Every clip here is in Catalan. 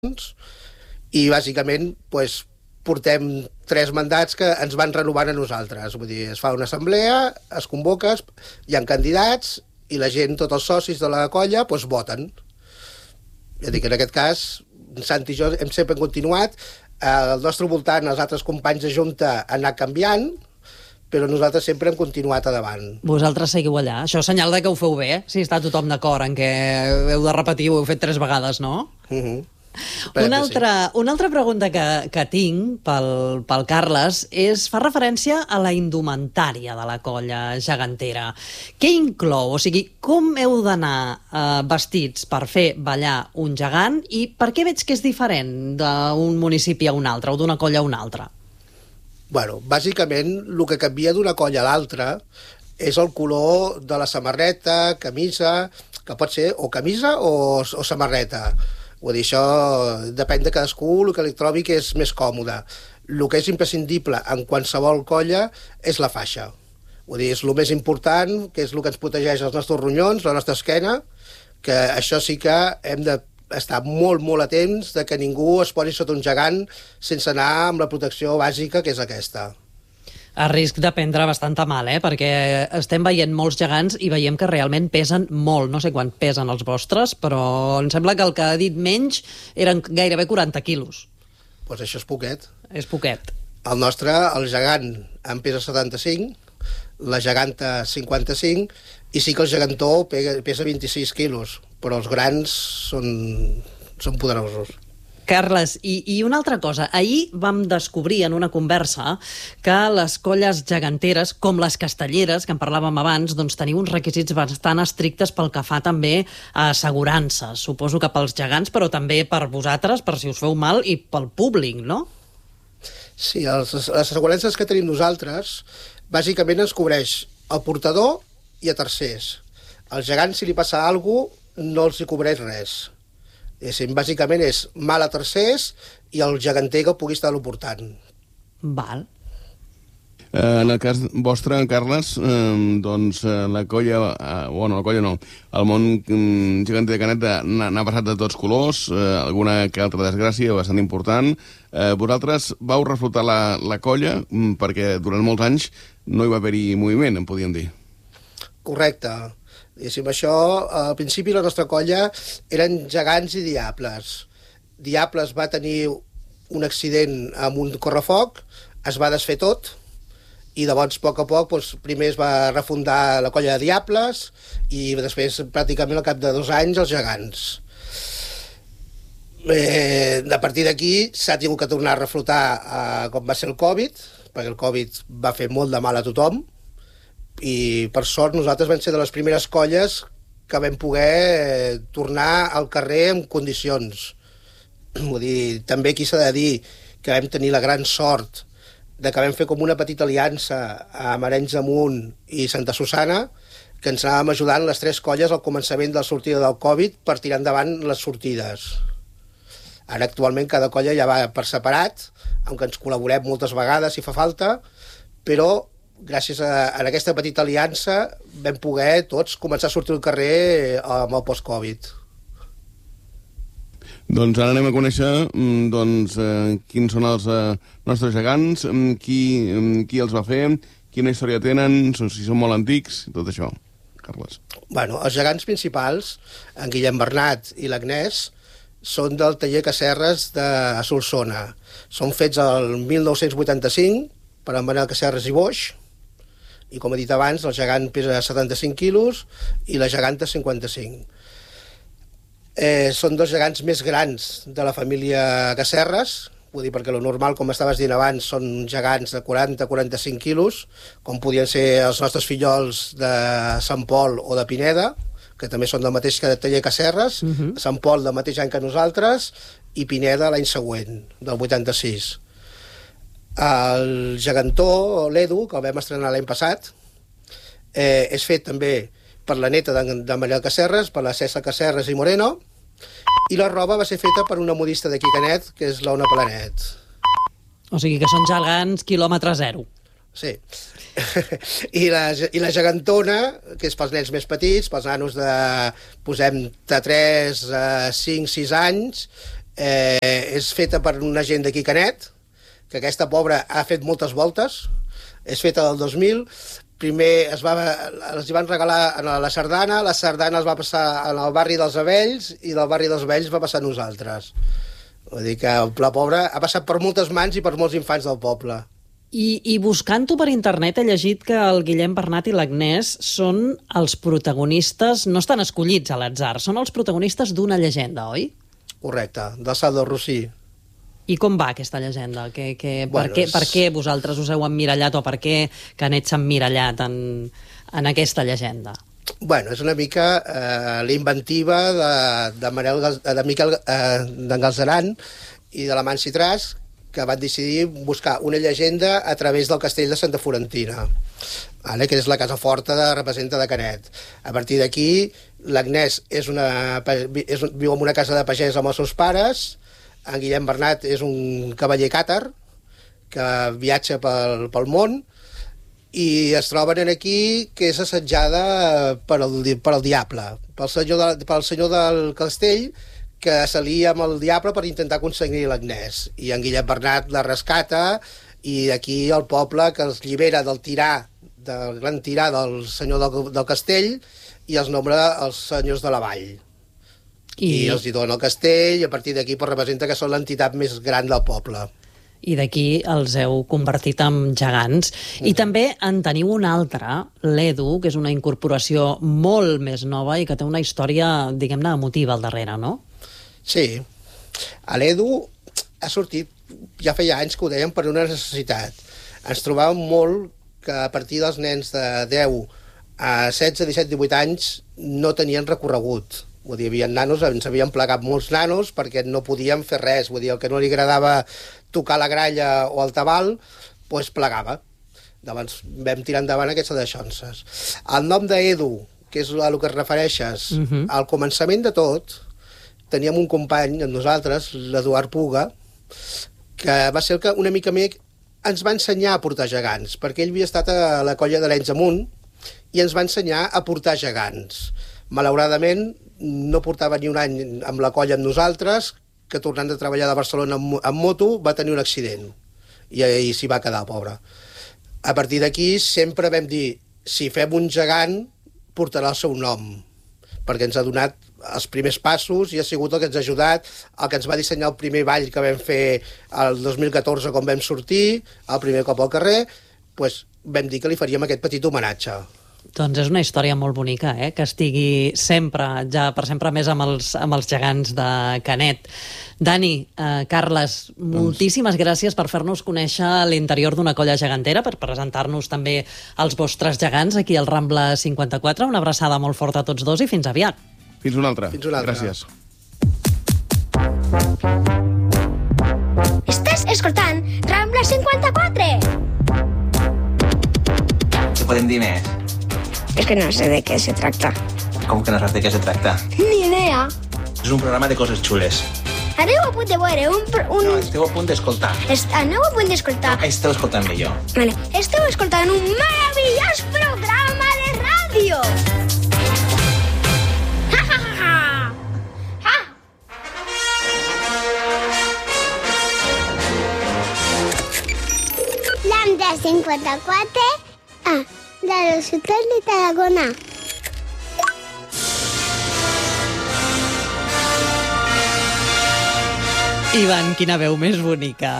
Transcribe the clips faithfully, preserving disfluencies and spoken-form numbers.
i bàsicament pues, portem tres mandats que ens van renovant a nosaltres. Vull dir, es fa una assemblea, es convoca, hi ha candidats i la gent, tots els socis de la colla, pues, voten. Ja dic, en aquest cas, Santi i jo hem sempre continuat. Al nostre voltant, els altres companys de junta han anat canviant, però nosaltres sempre hem continuat a davant. Vosaltres seguiu allà. Això és senyal de que ho feu bé, si està tothom d'acord en què heu de repetir, ho heu fet tres vegades, no? Mhm. Una altra, una altra pregunta que, que tinc pel, pel Carles és, fa referència a la indumentària de la colla gegantera. Què inclou? O sigui, com heu d'anar eh, vestits per fer ballar un gegant i per què veig que és diferent d'un municipi a un altre o d'una colla a una altra? Bueno, bàsicament, el que canvia d'una colla a l'altra és el color de la samarreta, camisa, que pot ser o camisa o, o samarreta. Vull dir, això depèn de cadascú, el que li trobi que és més còmode. El que és imprescindible en qualsevol colla és la faixa. Vull dir, és el més important, que és el que ens protegeix els nostres ronyons, la nostra esquena, que això sí que hem de estar molt, molt atents de que ningú es posi sota un gegant sense anar amb la protecció bàsica, que és aquesta. A risc de prendre bastant a mal, eh? Perquè estem veient molts gegants i veiem que realment pesen molt. No sé quant pesen els vostres, però em sembla que el que ha dit menys eren gairebé quaranta quilos. Doncs pues això és poquet. És poquet. El nostre, el gegant, en pesa setanta-cinc, la geganta cinquanta-cinc, i sí que el gegantó pesa vint-i-sis quilos, però els grans són, són poderosos. Carles, i, i una altra cosa. Ahir vam descobrir en una conversa que les colles geganteres, com les castelleres, que en parlàvem abans, doncs teniu uns requisits bastant estrictes pel que fa també a assegurances. Suposo que pels gegants, però també per vosaltres, per si us feu mal, i pel públic, no? Sí, els, les assegurances que tenim nosaltres, bàsicament ens cobreix el portador i a tercers. Als gegants, si li passa alguna cosa, no els hi cobreix res. És, bàsicament és mal a tercers i el geganter que pugui estar-lo portant. Val. En el cas vostre, Carles, eh, doncs la colla, eh, bueno, la colla no, el món eh, geganter de Canet n'ha passat de tots colors, eh, alguna que altra desgràcia bastant important. Eh, vosaltres vau reflotar la, la colla perquè durant molts anys no hi va haver-hi moviment, en podíem dir. Correcte. Diguéssim, això, al principi la nostra colla eren gegants i diables. Diables va tenir un accident amb un correfoc, es va desfer tot, i llavors, a poc a poc, doncs, primer es va refundar la colla de diables i després, pràcticament al cap de dos anys, els gegants. Eh, a partir d'aquí s'ha tingut que tornar a reflotar eh, com va ser el Covid, perquè el Covid va fer molt de mal a tothom, i per sort nosaltres vam ser de les primeres colles que vam poder tornar al carrer en condicions. Vull dir, també aquí s'ha de dir que vam tenir la gran sort de que vam fer com una petita aliança amb Arenys de Munt i Santa Susana, que ens anàvem ajudant les tres colles al començament de la sortida del Covid per tirar endavant les sortides. Ara actualment cada colla ja va per separat, aunque ens col·laborem moltes vegades si fa falta, però gràcies a, a aquesta petita aliança vam poder tots començar a sortir al carrer amb el post-Covid. Doncs ara anem a conèixer doncs, eh, quins són els eh, nostres gegants, qui, qui els va fer, quina història tenen, si són molt antics, tot això. Carles. Bueno, els gegants principals, en Guillem Bernat i l'Agnès, són del taller Cacerres de Solsona. Són fets el mil nou-cents vuitanta-cinc per en Manel Cacerres i Boix, i com he dit abans, el gegant pesa setanta-cinc quilos i la geganta cinquanta-cinc. Eh, són dos gegants més grans de la família Cacerres, vull dir, perquè lo normal, com estaves dient abans, són gegants de quaranta a quaranta-cinc quilos, com podien ser els nostres fillols de Sant Pol o de Pineda, que també són del mateix taller Cacerres, uh-huh. Sant Pol del mateix any que nosaltres, i Pineda l'any següent, del vuitanta-sis. El gegantó, l'Edu, que el vam estrenar l'any passat, eh, és fet també per la neta de, de Manel Cacerres, per la Cessa Cacerres i Moreno, i la roba va ser feta per una modista d'aquí Canet, que és l'Ona Planet. O sigui que són gegants quilòmetre zero. Sí. I la, I la gegantona, que és pels nens més petits, pels nanos de, posem, de tres a cinc sis anys, Eh, és feta per una gent d'aquí Canet, que aquesta pobra ha fet moltes voltes. És feta del dos mil. Primer es va, els hi van regalar a la sardana, la sardana es va passar al barri dels Abells i del barri dels Abells va passar a nosaltres. Vull dir que la pobra ha passat per moltes mans i per molts infants del poble. I, i buscant-ho per internet he llegit que el Guillem Bernat i l'Agnès són els protagonistes, no estan escollits a l'atzar, són els protagonistes d'una llegenda, oi? Correcte, del Saldo Rossí. I com va aquesta llegenda? Que, que, Bueno, per, què, és- per què vosaltres us heu emmirallat o per què Canet s'ha emmirallat en, en aquesta llegenda? Bueno, és una mica eh, la inventiva de, de, Manel, Gal- de Miquel eh, d'en Galzeran i de la Mansi Tras, que van decidir buscar una llegenda a través del castell de Santa Florentina, vale? Que és la casa forta de representa de Canet. A partir d'aquí, l'Agnès és una, és, viu en una casa de pagès amb els seus pares, en Guillem Bernat és un cavaller càtar que viatja pel, pel món, i es troben aquí que és assetjada per el, per el diable, pel senyor, de, pel senyor del castell, que s'alia amb el diable per intentar aconseguir l'Agnès. I en Guillem Bernat la rescata, i aquí el poble que els llibera del tirà, del gran tirà del senyor del, del castell, i els nombra els senyors de la vall. I, I els hi dona el castell, i a partir d'aquí pues, representa que són l'entitat més gran del poble. I d'aquí els heu convertit en gegants. Mm. I també en teniu una altra, l'Edu, que és una incorporació molt més nova i que té una història, diguem-ne, emotiva al darrere, no? Sí. A l'Edu ha sortit, ja feia anys que ho dèiem, per una necessitat. Ens trobàvem molt que a partir dels nens de deu a setze, disset, divuit anys no tenien recorregut. Vull dir, hi havia nanos, ens havien plegat molts nanos perquè no podien fer res. Vull dir, el que no li agradava tocar la gralla o el tabal, doncs plegava. Llavors vam tirar endavant aquestes deixonses. El nom d'Edu, que és a el que es refereixes, uh-huh. al començament de tot, teníem un company amb nosaltres, l'Eduard Puga, que va ser el que una mica més ens va ensenyar a portar gegants, perquè ell havia estat a la colla d'Arenys Amunt i ens va ensenyar a portar gegants. Malauradament, no portava ni un any amb la colla amb nosaltres, que tornant de treballar de Barcelona amb, amb moto va tenir un accident i, i s'hi va quedar, pobre. A partir d'aquí sempre vam dir, si fem un gegant, portarà el seu nom, perquè ens ha donat els primers passos i ha sigut el que ens ha ajudat, el que ens va dissenyar el primer ball que vam fer el dos mil catorze quan vam sortir, el primer cop al carrer, doncs vam dir que li faríem aquest petit homenatge. Doncs és una història molt bonica, eh? Que estigui sempre, ja per sempre més amb els, amb els gegants de Canet. Dani, eh, Carles, doncs... moltíssimes gràcies per fer-nos conèixer l'interior d'una colla gegantera, per presentar-nos també els vostres gegants aquí al Rambla cinquanta-quatre. Una abraçada molt forta a tots dos i fins aviat. Fins una altra. Fins una altra. Gràcies. Estàs escoltant Rambla cinquanta-quatre. Què podem dir més? És que no sé de què se tracta. Com que no saps de què se tracta? Ni idea. És un programa de coses xules. Aneu a punt de veure un... pro- un... No, esteu a punt d'escoltar. Est- Aneu a punt d'escoltar. Esteu escoltant millor. Vale. Esteu escoltant un meravellós programa de ràdio. Ha, ha, ha, ha. Ha. Lambda cinquanta-quatre A, de la ciutat de Tarragona. Ivan, quina veu més bonica.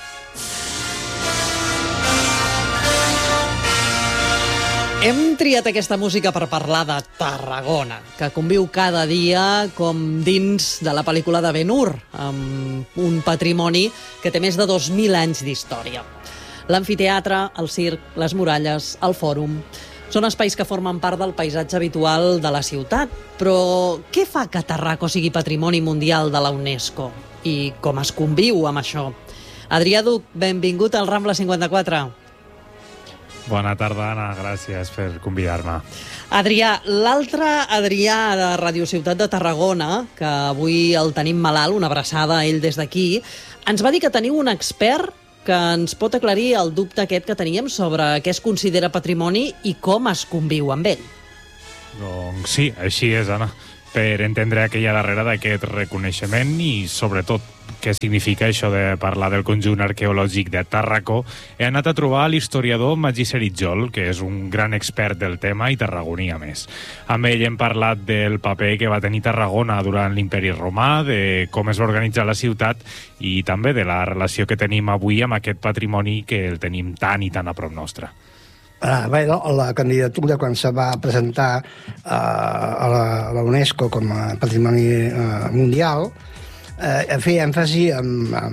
Hem triat aquesta música per parlar de Tarragona, que conviu cada dia com dins de la pel·lícula de Ben-Hur, amb un patrimoni que té més de dos mil anys d'història. L'amfiteatre, el circ, les muralles, el fòrum... Són espais que formen part del paisatge habitual de la ciutat, però què fa que Tarraco sigui patrimoni mundial de la UNESCO? I com es conviu amb això? Adrià Duc, benvingut al Rambla cinquanta-quatre. Bona tarda, Anna. Gràcies per convidar-me. Adrià, l'altre Adrià de Radio Ciutat de Tarragona, que avui el tenim malalt, una abraçada a ell des d'aquí, ens va dir que teniu un expert que ens pot aclarir el dubte aquest que teníem sobre què es considera patrimoni i com es conviu amb ell. Doncs sí, així és, Anna. per entendre què hi ha darrere d'aquest reconeixement i, sobretot, què significa això de parlar del conjunt arqueològic de Tàrraco, he anat a trobar l'historiador Magí Seritjol, que és un gran expert del tema i tarragoní, a més. Amb ell hem parlat del paper que va tenir Tarragona durant l'imperi romà, de com es va organitzar la ciutat i també de la relació que tenim avui amb aquest patrimoni que el tenim tan i tan a prop nostre. Ah, bé, no, la candidatura, quan se va presentar uh, a, la, a la UNESCO com a patrimoni uh, mundial, uh, feia èmfasi en,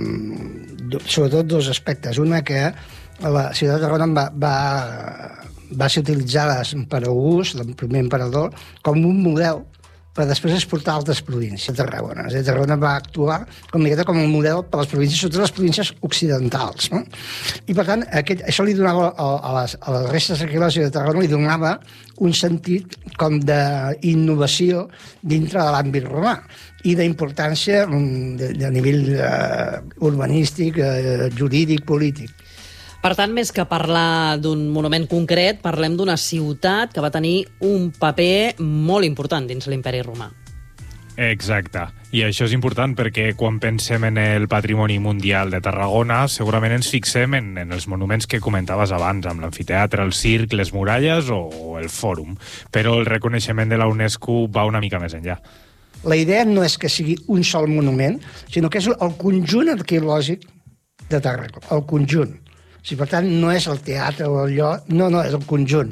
en, sobretot dos aspectes. Una, que la ciutat de Tarragona va, va, va ser utilitzada per August, el primer emperador, com un model per després exportar a altres províncies de Tarragona. És a dir, Tarragona va actuar com, com un model per les províncies, sobretot les províncies occidentals. No? I, per tant, aquest, això li donava a, a, les, a les restes arqueològiques de Tarragona li donava un sentit com d'innovació dintre de l'àmbit romà i d'importància de, de nivell uh, urbanístic, uh, jurídic, polític. Per tant, més que parlar d'un monument concret, parlem d'una ciutat que va tenir un paper molt important dins l'imperi romà. Exacte. I això és important perquè quan pensem en el patrimoni mundial de Tarragona, segurament ens fixem en, en els monuments que comentaves abans, amb l'amfiteatre, el circ, les muralles o el fòrum. Però el reconeixement de la UNESCO va una mica més enllà. La idea no és que sigui un sol monument, sinó que és el conjunt arqueològic de Tàrraco, el conjunt. O sigui, per tant, no és el teatre o allò, no, no, és el conjunt.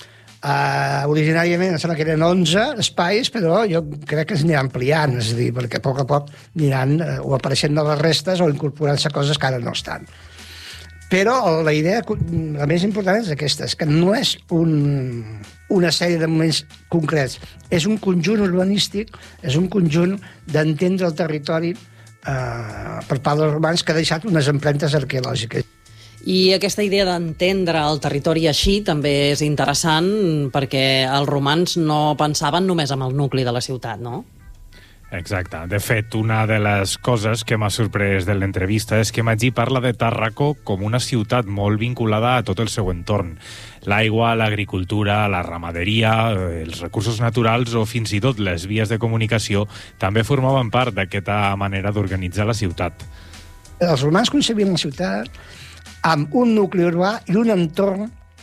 Uh, originàriament em sembla que eren onze espais, però jo crec que es aniran ampliant, és a dir, perquè a poc a poc aniran uh, o apareixent noves restes o incorporant-se coses que ara no estan. Però la idea, la més important és aquesta, és que no és un, una sèrie de moments concrets, és un conjunt urbanístic, és un conjunt d'entendre el territori uh, per part dels romans que ha deixat unes empremtes arqueològiques. I aquesta idea d'entendre el territori així també és interessant perquè els romans no pensaven només en el nucli de la ciutat, no? Exacte. De fet, una de les coses que m'ha sorprès de l'entrevista és que Magí parla de Tàrraco com una ciutat molt vinculada a tot el seu entorn. L'aigua, l'agricultura, la ramaderia, els recursos naturals o fins i tot les vies de comunicació també formaven part d'aquesta manera d'organitzar la ciutat. Els romans concebien la ciutat amb un nucli urbà i un entorn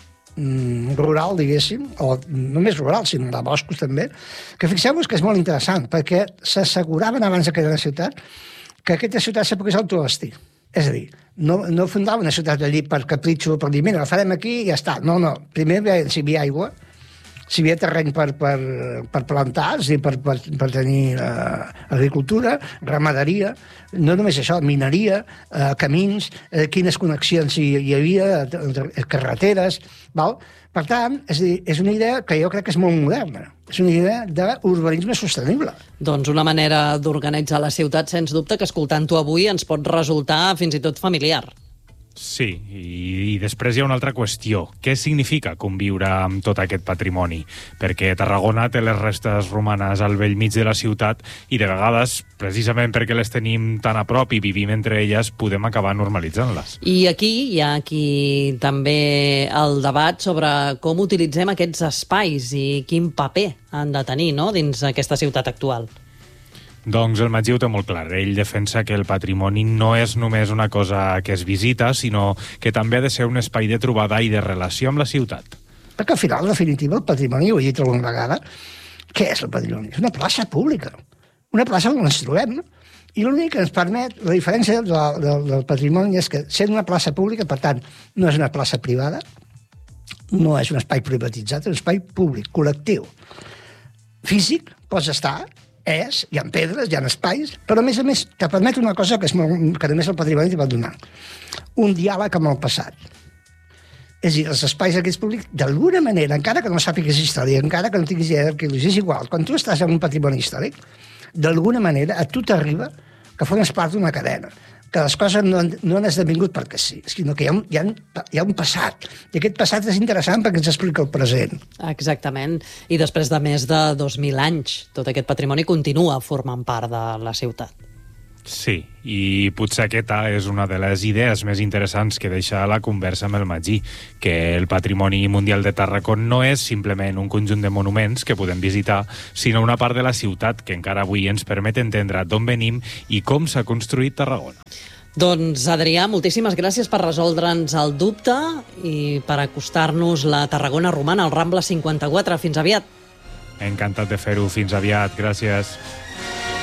mm, rural, diguéssim, o no només rural, sinó de boscos també, que fixeu-vos que és molt interessant, perquè s'asseguraven abans de crear una ciutat que aquesta ciutat se pogués autoabastir. És a dir, no, no fundaven una ciutat allí per capritxo, per dir, mira, la farem aquí i ja està. No, no, primer si hi havia aigua, si hi havia terreny per, per, per plantar, és a dir, per, per, per tenir eh, agricultura, ramaderia, no només això, mineria, eh, camins, eh, quines connexions hi, hi havia, eh, carreteres, val? Per tant, és, a dir, és una idea que jo crec que és molt moderna. És una idea d'urbanisme sostenible. Doncs una manera d'organitzar la ciutat, sens dubte, que escoltant-ho avui ens pot resultar fins i tot familiar. Sí, i, i després hi ha una altra qüestió. Què significa conviure amb tot aquest patrimoni? Perquè Tarragona té les restes romanes al bell mig de la ciutat i de vegades, precisament perquè les tenim tan a prop i vivim entre elles, podem acabar normalitzant-les. I aquí hi ha aquí també el debat sobre com utilitzem aquests espais i quin paper han de tenir, no?, dins aquesta ciutat actual. Doncs el Magí ho té molt clar. Ell defensa que el patrimoni no és només una cosa que es visita, sinó que també ha de ser un espai de trobada i de relació amb la ciutat. Perquè al final, en definitiva, el patrimoni, ho he dit alguna vegada, què és el patrimoni? És una plaça pública. Una plaça on ens trobem, i l'únic que ens permet, la diferència de, de, del patrimoni és que sent una plaça pública, per tant, no és una plaça privada, no és un espai privatitzat, és un espai públic, col·lectiu. Físic, pots estar, és, hi ha pedres, hi ha espais, però a més a més te permet una cosa que, és molt, que només el patrimoni t'hi pot donar. Un diàleg amb el passat. És a dir, els espais aquests públics, d'alguna manera, encara que no sàpigues història, encara que no tinguis idea d'arqueologia, és igual. Quan tu estàs en un patrimoni històric, d'alguna manera a tu t'arriba que formes part d'una cadena, que les coses no, no han esdevingut perquè sí, sinó que hi ha, un, hi, ha, hi ha un passat. I aquest passat és interessant perquè ens explica el present. Exactament. I després de més de dos mil anys, tot aquest patrimoni continua formant part de la ciutat. Sí, i potser aquesta és una de les idees més interessants que deixa la conversa amb el Magí, que el Patrimoni Mundial de Tarragona no és simplement un conjunt de monuments que podem visitar, sinó una part de la ciutat que encara avui ens permet entendre d'on venim i com s'ha construït Tarragona. Doncs, Adrià, moltíssimes gràcies per resoldre'ns el dubte i per acostar-nos la Tarragona romana al Rambla cinquanta-quatre. Fins aviat. Encantat de fer-ho. Fins aviat. Gràcies.